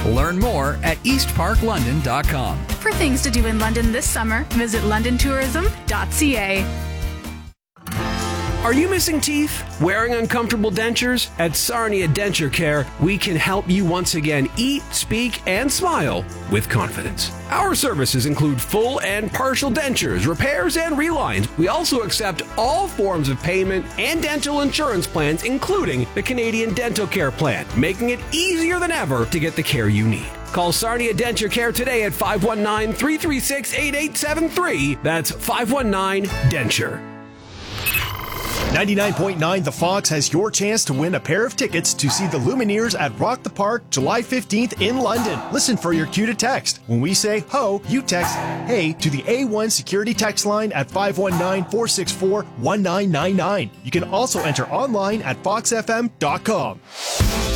Learn more at eastparklondon.com. For things to do in London this summer, visit londontourism.ca. Are you missing teeth? Wearing uncomfortable dentures? At Sarnia Denture Care, we can help you once again eat, speak, and smile with confidence. Our services include full and partial dentures, repairs, and relines. We also accept all forms of payment and dental insurance plans, including the Canadian Dental Care Plan, making it easier than ever to get the care you need. Call Sarnia Denture Care today at 519-336-8873. That's 519-DENTURE. 99.9 The Fox has your chance to win a pair of tickets to see the Lumineers at Rock the Park July 15th in London. Listen for your cue to text. When we say ho, you text hey to the A1 security text line at 519-464-1999. You can also enter online at foxfm.com.